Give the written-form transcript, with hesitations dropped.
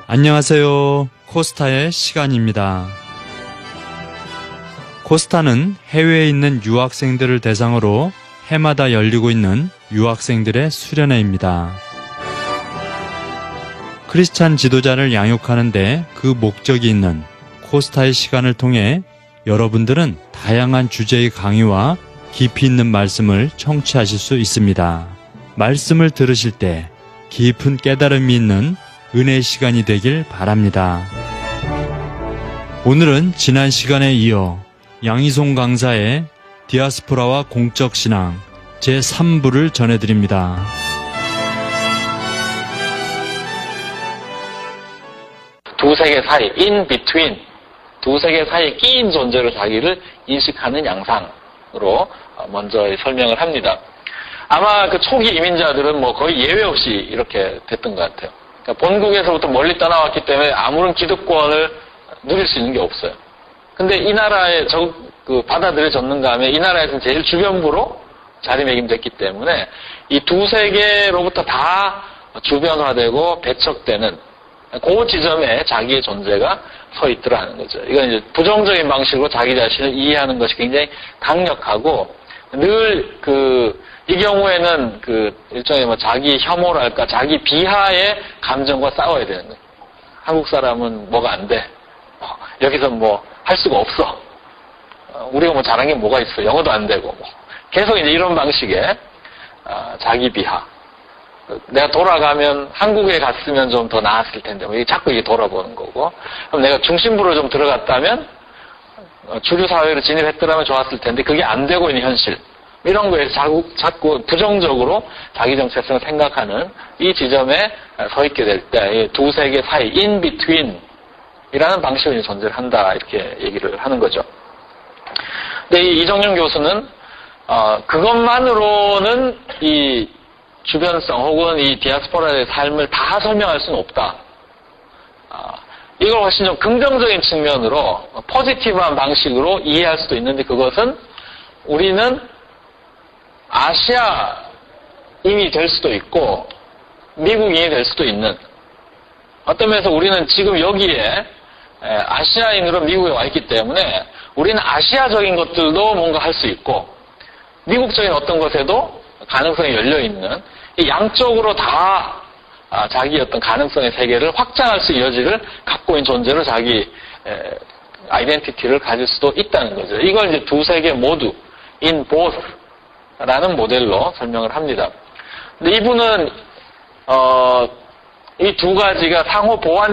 안녕하세요. 코스타의 시간입니다. 코스타는 해외에 있는 유학생들을 대상으로 해마다 열리고 있는 유학생들의 수련회입니다. 크리스찬 지도자를 양육하는데 그 목적이 있는 코스타의 시간을 통해 여러분들은 다양한 주제의 강의와 깊이 있는 말씀을 청취하실 수 있습니다. 말씀을 들으실 때 깊은 깨달음이 있는 은혜의 시간이 되길 바랍니다. 오늘은 지난 시간에 이어 양희송 강사의 디아스포라와 공적 신앙 제3부를 전해드립니다. 두 세계 사이, in between, 두 세계 사이에 끼인 존재로 자기를 인식하는 양상으로 먼저 설명을 합니다. 아마 그 초기 이민자들은 뭐 거의 예외 없이 이렇게 됐던 것 같아요. 그러니까 본국에서부터 멀리 떠나왔기 때문에 아무런 기득권을 누릴 수 있는 게 없어요. 근데 이 나라에 받아들여졌는가 하면 이 나라에서는 제일 주변부로 자리매김됐기 때문에 이 두 세계로부터 다 주변화되고 배척되는 그 지점에 자기의 존재가 서 있더라는 거죠. 이건 이제 부정적인 방식으로 자기 자신을 이해하는 것이 굉장히 강력하고 늘 이 경우에는 일종의 자기 혐오랄까, 자기 비하의 감정과 싸워야 되는 거예요. 한국 사람은 뭐가 안 돼. 여기서 뭐 할 수가 없어. 우리가 뭐 잘한 게 뭐가 있어. 영어도 안 되고. 계속 이제 이런 방식의 자기 비하. 내가 돌아가면 한국에 갔으면 좀 더 나았을 텐데 이게 자꾸 이게 돌아보는 거고, 그럼 내가 중심부로 좀 들어갔다면 주류 사회로 진입했더라면 좋았을 텐데 그게 안 되고 있는 현실, 이런 거에 자꾸 부정적으로 자기 정체성을 생각하는 이 지점에 서 있게 될 때 두 세계 사이 in between 이라는 방식으로 존재를 한다, 이렇게 얘기를 하는 거죠. 근데 이 이정윤 교수는 그것만으로는 이 주변성 혹은 이 디아스포라의 삶을 다 설명할 수는 없다. 이걸 훨씬 좀 긍정적인 측면으로 포지티브한 방식으로 이해할 수도 있는데, 그것은 우리는 아시아인이 될 수도 있고 미국인이 될 수도 있는, 어떤 면에서 우리는 지금 여기에 아시아인으로 미국에 와 있기 때문에 우리는 아시아적인 것들도 뭔가 할 수 있고 미국적인 어떤 것에도 가능성이 열려있는, 이 양쪽으로 다 자기 어떤 가능성의 세계를 확장할 수 있는 여지를 갖고 있는 존재로 자기 아이덴티티를 가질 수도 있다는 거죠. 이걸 이제 두 세계 모두 in both 라는 모델로 설명을 합니다. 근데 이분은 이 두 가지가 상호 보완